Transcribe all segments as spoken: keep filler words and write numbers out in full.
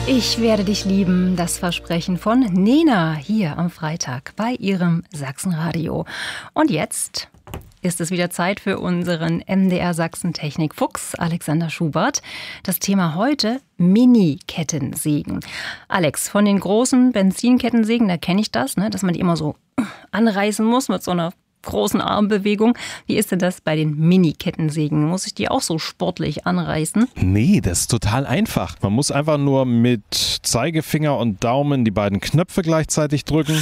Ich werde dich lieben, das Versprechen von Nena hier am Freitag bei ihrem Sachsenradio. Und jetzt ist es wieder Zeit für unseren M D R Sachsen Technikfuchs Alexander Schubert. Das Thema heute: Mini-Kettensägen. Alex, von den großen Benzinkettensägen, da kenne ich das, ne, dass man die immer so anreißen muss mit so einer großen Armbewegung. Wie ist denn das bei den Mini-Kettensägen? Muss ich die auch so sportlich anreißen? Nee, das ist total einfach. Man muss einfach nur mit Zeigefinger und Daumen die beiden Knöpfe gleichzeitig drücken.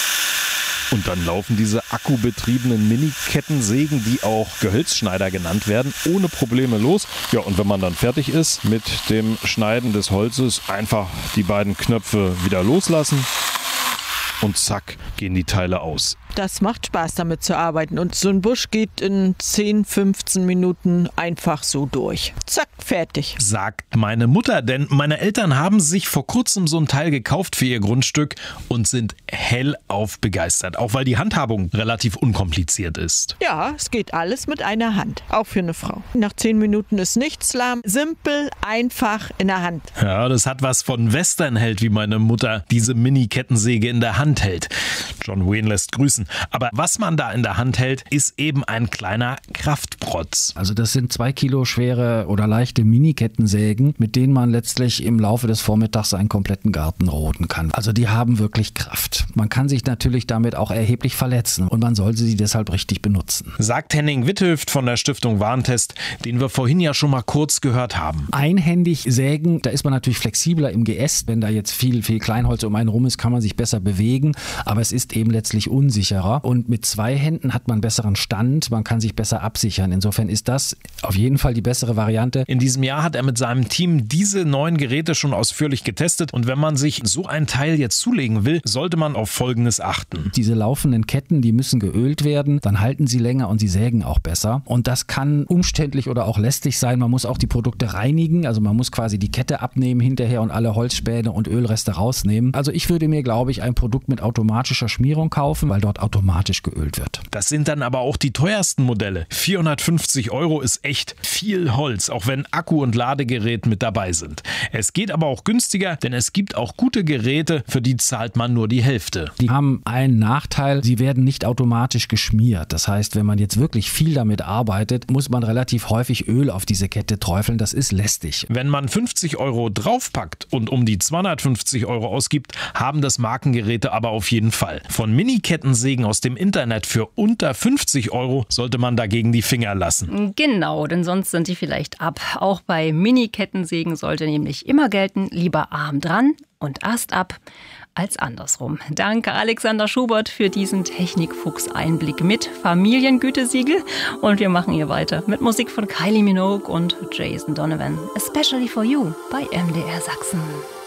Und dann laufen diese akkubetriebenen Mini-Kettensägen, die auch Gehölzschneider genannt werden, ohne Probleme los. Ja, und wenn man dann fertig ist mit dem Schneiden des Holzes, einfach die beiden Knöpfe wieder loslassen. Und zack, gehen die Teile aus. Das macht Spaß, damit zu arbeiten. Und so ein Busch geht in zehn, fünfzehn Minuten einfach so durch. Zack, fertig. Sagt meine Mutter, denn meine Eltern haben sich vor kurzem so ein Teil gekauft für ihr Grundstück und sind hellauf begeistert. Auch weil die Handhabung relativ unkompliziert ist. Ja, es geht alles mit einer Hand. Auch für eine Frau. Nach zehn Minuten ist nichts lahm. Simpel, einfach in der Hand. Ja, das hat was von Westernheld, wie meine Mutter diese Mini-Kettensäge in der Hand hält. John Wayne lässt grüßen. Aber was man da in der Hand hält, ist eben ein kleiner Kraftprotz. Also das sind zwei Kilo schwere oder leichte Mini-Kettensägen, mit denen man letztlich im Laufe des Vormittags einen kompletten Garten roden kann. Also die haben wirklich Kraft. Man kann sich natürlich damit auch erheblich verletzen und man sollte sie deshalb richtig benutzen. Sagt Henning Witthöft von der Stiftung Warentest, den wir vorhin ja schon mal kurz gehört haben. Einhändig sägen, da ist man natürlich flexibler im Geäst. Wenn da jetzt viel, viel Kleinholz um einen rum ist, kann man sich besser bewegen, aber es ist eben letztlich unsicherer. Und mit zwei Händen hat man besseren Stand, man kann sich besser absichern. Insofern ist das auf jeden Fall die bessere Variante. In diesem Jahr hat er mit seinem Team diese neuen Geräte schon ausführlich getestet. Und wenn man sich so ein Teil jetzt zulegen will, sollte man auf Folgendes achten. Diese laufenden Ketten, die müssen geölt werden, dann halten sie länger und sie sägen auch besser. Und das kann umständlich oder auch lästig sein. Man muss auch die Produkte reinigen, also man muss quasi die Kette abnehmen hinterher und alle Holzspäne und Ölreste rausnehmen. Also ich würde mir, glaube ich, ein Produkt mit automatischer Schmierung kaufen, weil dort automatisch geölt wird. Das sind dann aber auch die teuersten Modelle. vierhundertfünfzig Euro ist echt viel Holz, auch wenn Akku und Ladegerät mit dabei sind. Es geht aber auch günstiger, denn es gibt auch gute Geräte, für die zahlt man nur die Hälfte. Die haben einen Nachteil, sie werden nicht automatisch geschmiert. Das heißt, wenn man jetzt wirklich viel damit arbeitet, muss man relativ häufig Öl auf diese Kette träufeln. Das ist lästig. Wenn man fünfzig Euro draufpackt und um die zweihundertfünfzig Euro ausgibt, haben das Markengeräte aber auf jeden Fall. Von Mini-Kettensägen aus dem Internet für unter fünfzig Euro sollte man dagegen die Finger lassen. Genau, denn sonst sind die vielleicht ab. Auch bei Mini-Kettensägen sollte nämlich immer gelten, lieber Arm dran und Ast ab als andersrum. Danke Alexander Schubert für diesen Technikfuchs-Einblick mit Familiengütesiegel. Und wir machen hier weiter mit Musik von Kylie Minogue und Jason Donovan. Especially for you bei M D R Sachsen.